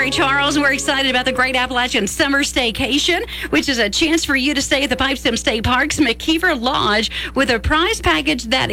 Ray Charles. We're excited about the Great Appalachian Summer Staycation, which is a chance for you to stay at the Pipestem State Park's McKeever Lodge with a prize package that